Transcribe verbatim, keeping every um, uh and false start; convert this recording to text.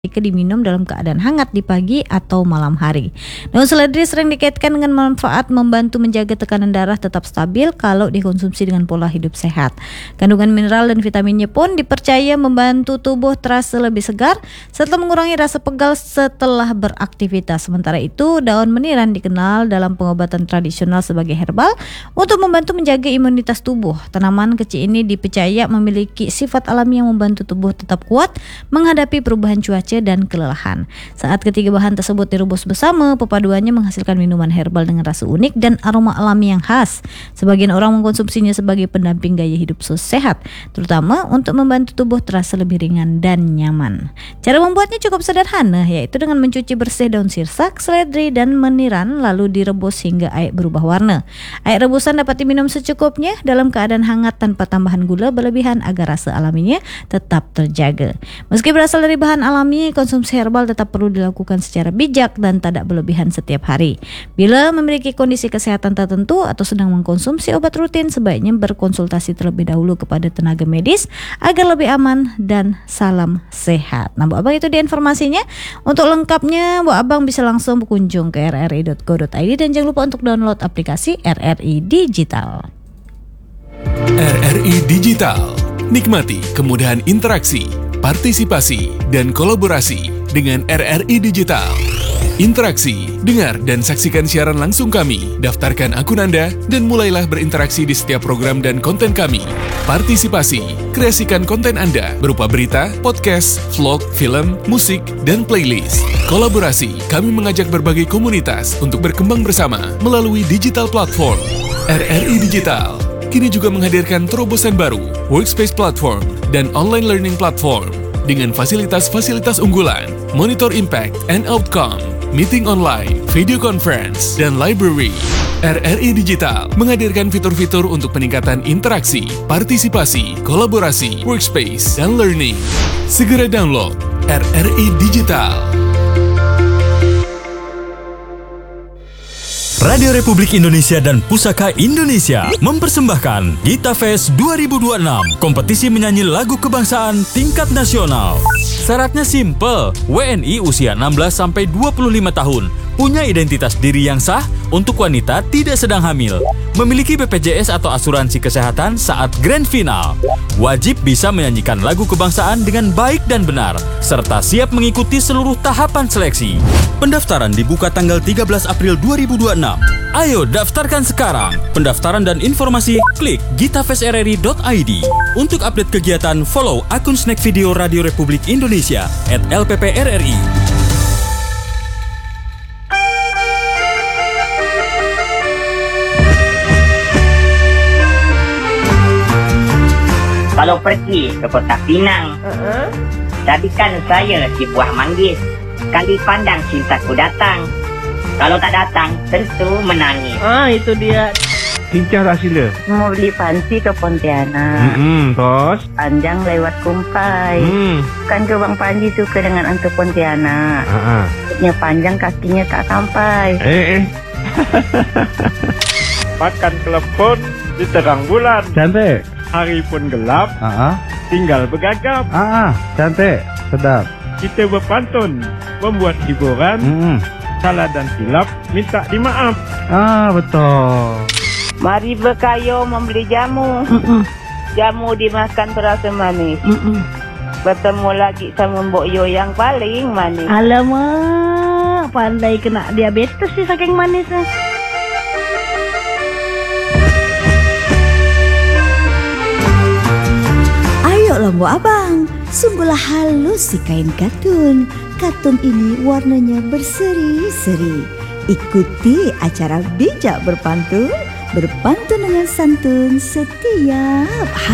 jika diminum dalam keadaan hangat di pagi atau malam hari. Daun seledri sering dikaitkan dengan manfaat membantu menjaga tekanan darah tetap stabil kalau dikonsumsi dengan pola hidup sehat. Kandungan mineral dan vitaminnya pun dipercaya membantu tubuh terasa lebih segar serta mengurangi rasa pegal setelah beraktivitas. Sementara itu, daun meniran dikenal dalam pengobatan tradisional sebagai herbal untuk membantu menjaga imunitas tubuh. Tanaman kecil ini dipercaya memiliki sifat alami yang membantu tubuh tetap kuat menghadapi perubahan cuaca dan kelelahan. Saat ketiga bahan tersebut direbus bersama, perpaduannya menghasilkan minuman herbal dengan rasa unik dan aroma alami yang khas. Sebagian orang mengkonsumsinya sebagai pendamping gaya hidup sehat, terutama untuk membantu tubuh terasa lebih ringan dan nyaman. Cara membuatnya cukup sederhana, yaitu dengan mencuci bersih daun sirsak, seledri, dan meniran lalu direbus hingga air berubah warna. Air rebusan dapat diminum secukupnya dalam keadaan hangat tanpa tambahan gula berlebihan agar rasa alaminya tetap terjaga. Meski berasal dari bahan alami, konsumsi herbal tetap perlu dilakukan secara bijak dan tidak berlebihan setiap hari. Bila memiliki kondisi kesehatan tertentu atau sedang mengkonsumsi obat rutin, sebaiknya berkonsultasi terlebih dahulu kepada tenaga medis agar lebih aman dan salam sehat. Nah, Bu Abang, itu dia informasinya. Untuk lengkapnya, Bu Abang bisa langsung berkunjung ke r r i dot co dot i d dan jangan lupa untuk download aplikasi R R I Digital. R R I Digital. Nikmati kemudahan interaksi, partisipasi, dan kolaborasi dengan R R I Digital. Interaksi, dengar dan saksikan siaran langsung kami, daftarkan akun Anda, dan mulailah berinteraksi di setiap program dan konten kami. Partisipasi, kreasikan konten Anda berupa berita, podcast, vlog, film, musik, dan playlist. Kolaborasi, kami mengajak berbagai komunitas untuk berkembang bersama melalui digital platform. R R I Digital kini juga menghadirkan terobosan baru, workspace platform, dan online learning platform dengan fasilitas-fasilitas unggulan, monitor impact and outcome, meeting online, video conference, dan library. R R I Digital menghadirkan fitur-fitur untuk peningkatan interaksi, partisipasi, kolaborasi, workspace, dan learning. Segera download R R I Digital. Radio Republik Indonesia dan Pusaka Indonesia mempersembahkan Gita Fest dua ribu dua puluh enam, kompetisi menyanyi lagu kebangsaan tingkat nasional. Syaratnya simple, W N I usia enam belas sampai dua puluh lima tahun, punya identitas diri yang sah, untuk wanita tidak sedang hamil, memiliki B P J S atau asuransi kesehatan saat grand final, wajib bisa menyanyikan lagu kebangsaan dengan baik dan benar, serta siap mengikuti seluruh tahapan seleksi. Pendaftaran dibuka tanggal tiga belas April dua ribu dua puluh enam. Ayo daftarkan sekarang. Pendaftaran dan informasi klik gitafest r r i dot i d. Untuk update kegiatan, follow akun Snack Video Radio Republik Indonesia at L P P R R I. Kalau pergi ke Kota Pinang, uh-huh. jadikan saya si buah manggis. Kali pandang cintaku datang. Kalau tak datang, tentu menangis. Ah, itu dia. Cincang tak sila. Mau beli panci ke Pontianak. Hmm, terus? Panjang lewat Kumpai. Hmm. Kan ke Bang Panji suka dengan antu Pontianak. Uh-huh. Kakinya panjang, kakinya tak sampai. Eh, eh. Makan telepon di terang bulan. Cantik. Hari pun gelap. Uh-huh. Tinggal bergagap. Ah, uh-huh. Cantik. Sedap. Kita berpantun, membuat hiburan. Hmm. Salah dan silap, minta dimaaf. Ah, betul. Mari berkayo membeli jamu. Mm-mm. Jamu dimakan terasa manis. Mm-mm. Bertemu lagi sama Mbok Yo yang paling manis. Alamak, pandai kena diabetes sih saking manisnya. Ayolah Bu Abang, sungguhlah halus si kain katun. Katun ini warnanya berseri-seri. Ikuti acara bijak berpantun, berpantun dengan santun setiap hari.